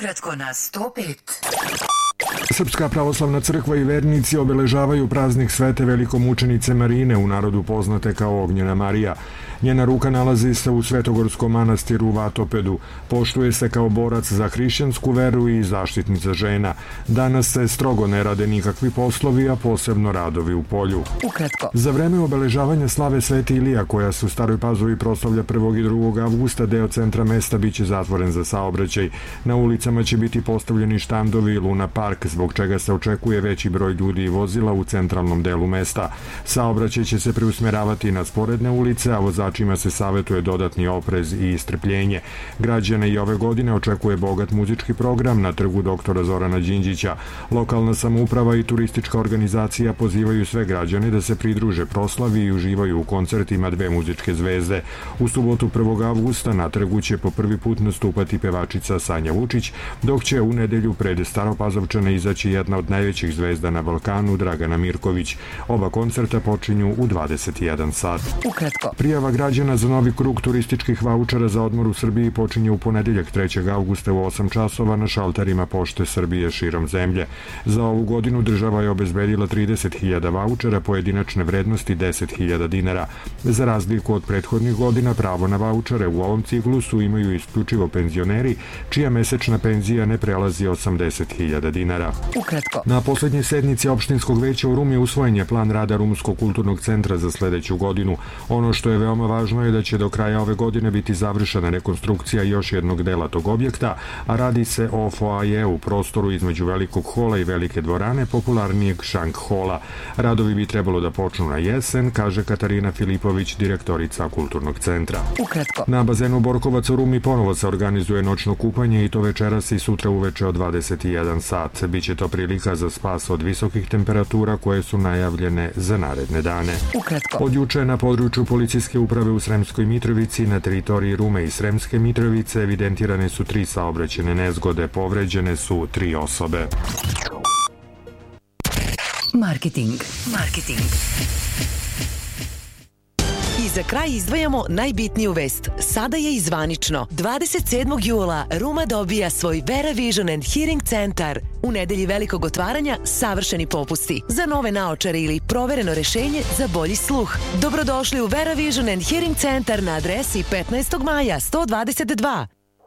Ukratko na 105. Srpska pravoslavna crkva i vernici obeležavaju praznik Svete velikomučenice Marine, u narodu poznate kao Ognjena Marija. Njena ruka nalazi se u Svetogorskom manastiru u Vatopedu. Poštuje se kao borac za hrišćansku veru i zaštitnica žena. Danas se strogo ne rade nikakvi poslovi, a posebno radovi u polju. Ukratko. Za vreme obeležavanja slave Sveti Ilija, koja se u Staroj Pazovi proslavlja 1. i 2. avgusta, deo centra mesta biće zatvoren za saobraćaj. Na ulicama će biti postavljeni štandovi i Luna Park, zbog čega se očekuje veći broj ljudi i vozila u centralnom delu mesta. Saobraćaj će se preusmeravati na sporedne ulice, a vozačima se savetuje dodatni oprez i strpljenje. Građane i ove godine očekuje bogat muzički program na trgu doktora Zorana Đinđića. Lokalna samouprava i turistička organizacija pozivaju sve građane da se pridruže proslavi i uživaju u koncertima dve muzičke zvezde. U subotu 1. avgusta na trgu će po prvi put nastupati pevačica Sanja Vučić, dok će u nedelju pred Staropazovčana izaći jedna od najvećih zvezda na Balkanu, Dragana Mirković. Oba koncerta počinju u 21 sat. Ukratko. Prijava građana za novi krug turističkih vaučera za odmor u Srbiji počinje u ponedeljak 3. avgusta u 8 časova na šalterima Pošte Srbije širom zemlje. Za ovu godinu država je obezbedila 30.000 vaučera pojedinačne vrednosti 10.000 dinara. Za razliku od prethodnih godina, pravo na vaučere u ovom ciklusu imaju isključivo penzioneri čija mesečna penzija ne prelazi 80.000 dinara. Ukratko. Na poslednjoj sednici opštinskog veća u Rumi usvojen je plan rada Rumskog kulturnog centra za sledeću godinu. Ono što je veoma važno je da će do kraja ove godine biti završena rekonstrukcija još jednog dela tog objekta, a radi se o foaje u prostoru između Velikog hola i Velike dvorane, popularnijeg Šank hola. Radovi bi trebalo da počnu na jesen, kaže Katarina Filipović, direktorica kulturnog centra. Ukratko. Na bazenu Borkovac u Rumi ponovo se organizuje noćno kupanje i to večeras i sutra uveče od 21 sat. Biće to prilika za spas od visokih temperatura koje su najavljene za naredne dane. Ukratko. Od juče na području policijske uprave u Sremskoj Mitrovici na teritoriji Rume i Sremske Mitrovice evidentirane su 3 saobraćajne nezgode, povređene su 3 osobe. Marketing. I za kraj izdvajamo najbitniju vest. Sada je i zvanično. 27. jula Ruma dobija svoj Vera Vision and Hearing centar. U nedelji velikog otvaranja savršeni popusti. Za nove naočare ili provereno rešenje za bolji sluh. Dobrodošli u Vera Vision and Hearing centar na adresi 15. maja 122.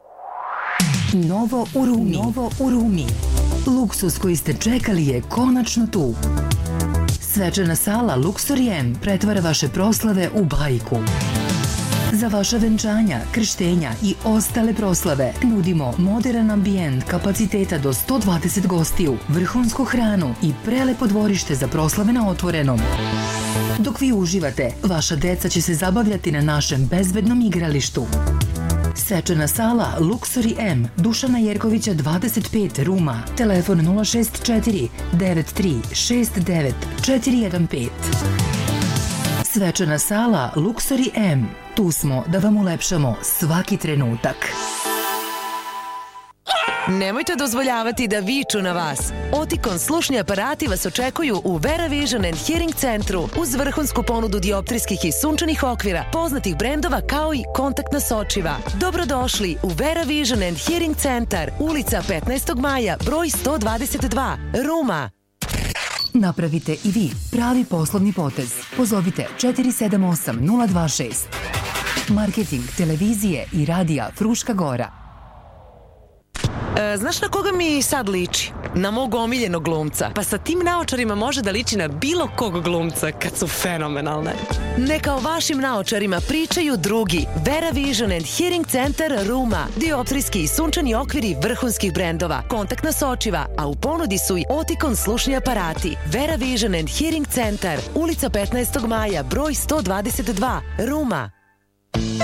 Novo u Rumi. Luksus koji ste čekali je konačno tu. Svečana sala Luxury M pretvara vaše proslave u bajku. Za vaša venčanja, krštenja i ostale proslave nudimo modern ambijent kapaciteta do 120 gostiju, vrhunsku hranu i prelepo dvorište za proslave na otvorenom. Dok vi uživate, vaša deca će se zabavljati na našem bezbednom igralištu. Svečana sala Luxury M, Dušana Jerkovića 25, Ruma. Telefon 064 93 69 415. Svečana sala Luxury M. Tu smo da vam ulepšamo svaki trenutak. Nemojte dozvoljavati da viču na vas. Oticon slušni aparati vas očekuju u Vera Vision and Hearing centru uz vrhunsku ponudu dioptrijskih i sunčanih okvira, poznatih brendova kao i kontaktna sočiva. Dobrodošli u Vera Vision and Hearing centar, ulica 15. maja, broj 122, Ruma. Napravite i vi pravi poslovni potez. Pozovite 478 026. Marketing televizije i radija Fruška Gora. Znaš na koga mi sad liči? Na mog omiljenog glumca. Pa sa tim naočarima može da liči na bilo kog glumca kad su fenomenalne. Neka o vašim naočarima pričaju drugi. Vera Vision and Hearing Center Ruma. Dioptrijski i sunčani okviri vrhunskih brendova. Kontaktna sočiva, a u ponudi su i Oticon slušni aparati. Vera Vision and Hearing Center. Ulica 15. maja, broj 122, Ruma.